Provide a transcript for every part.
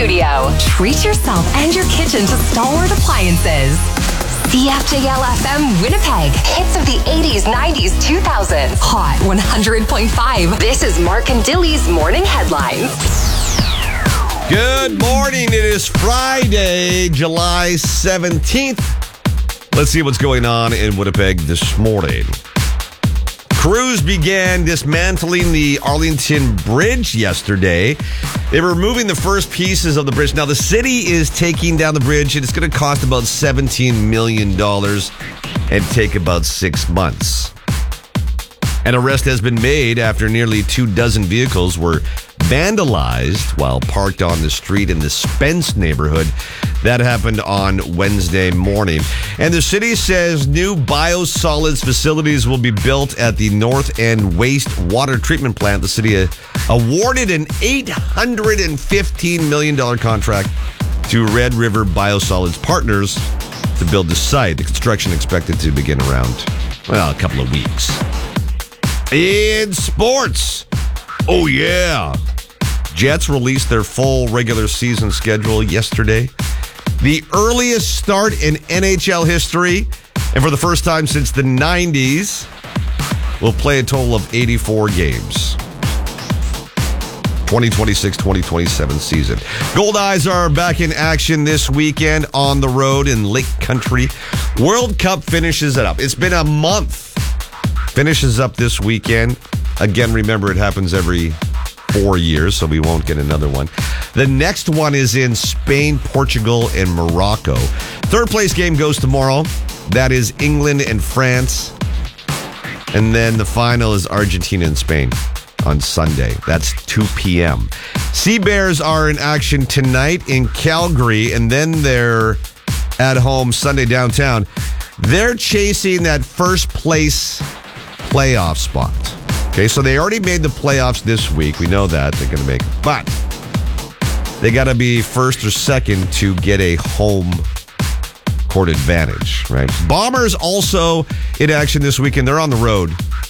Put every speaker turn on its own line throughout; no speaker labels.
studio. Treat yourself and your kitchen to stalwart appliances. CFJL FM Winnipeg. Hits of the 80s, 90s, 2000s. Hot 100.5. This is Mark and Dilly's Morning Headlines.
Good morning. It is Friday, July 17th. Let's see what's going on in Winnipeg this morning. Crews began dismantling the Arlington Bridge yesterday. They were removing the first pieces of the bridge. Now, the city is taking down the bridge, and it's going to cost about $17 million and take about 6 months. An arrest has been made after nearly 24 vehicles were vandalized while parked on the street in the Spence neighborhood. That happened on Wednesday morning. And the city says new biosolids facilities will be built at the North End Waste Water Treatment Plant. The city awarded an $815 million contract to Red River Biosolids Partners to build the site. The construction expected to begin around, a couple of weeks. In sports, oh yeah, Jets released their full regular season schedule yesterday. The earliest start in NHL history, and for the first time since the 90s, will play a total of 84 games. 2026-2027 season. Gold Eyes are back in action this weekend on the road in Lake Country. World Cup finishes it up. It's been a month. Finishes up this weekend. Again, remember, it happens every 4 years, so we won't get another one. The next one is in Spain, Portugal, and Morocco. Third place game goes tomorrow. That is England and France. And then the final is Argentina and Spain on Sunday. That's 2 p.m. Sea Bears are in action tonight in Calgary, and then they're at home Sunday downtown. They're chasing that first place playoff spot. Okay, so they already made the playoffs this week. We know that they're going to make it. But they got to be first or second to get a home court advantage, right? Bombers also in action this weekend. They're on the road.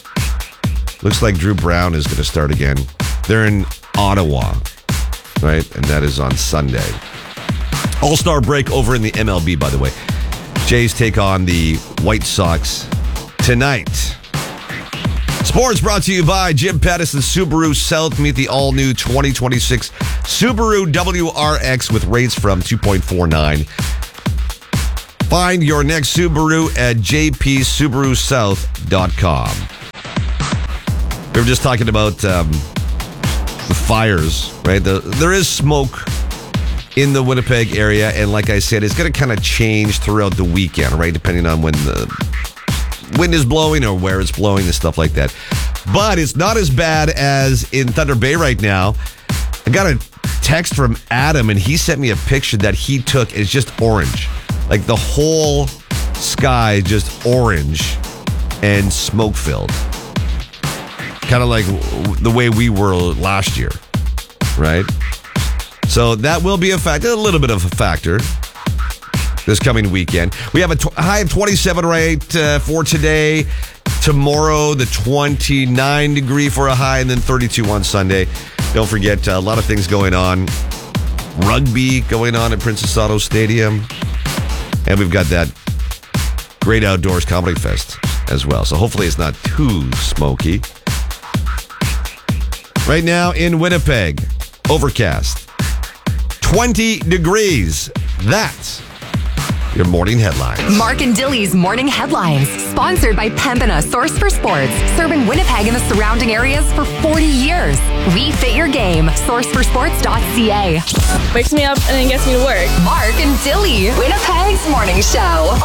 Looks like Drew Brown is going to start again. They're in Ottawa, right? And that is on Sunday. All-Star break over in the MLB, by the way. Jays take on the White Sox tonight. Sports brought to you by Jim Pattison Subaru South. Meet the all-new 2026 Subaru WRX with rates from 2.49. Find your next Subaru at jpsubarusouth.com. We were just talking about the fires, right? There is smoke in the Winnipeg area, and like I said, it's going to kind of change throughout the weekend, right? Depending on when the wind is blowing or where it's blowing and stuff like that. But it's not as bad as in Thunder Bay right now. I got a text from Adam, and he sent me a picture that he took. It's just orange. Like the whole sky just orange and smoke-filled. Kind of like the way we were last year, right? So that will be a factor, a little bit of a factor this coming weekend. We have a high of 27 right for today. Tomorrow, the 29 degree for a high, and then 32 on Sunday. Don't forget, a lot of things going on. Rugby going on at Princess Auto Stadium. And we've got that Great Outdoors Comedy Fest as well. So hopefully it's not too smoky. Right now in Winnipeg, overcast. 20 degrees. That's your morning headlines.
Mark and Dilly's Morning Headlines. Sponsored by Pembina, source for sports. Serving Winnipeg and the surrounding areas for 40 years. We fit your game. Sourceforsports.ca.
Wakes me up and then gets me to work.
Mark and Dilly, Winnipeg's morning show.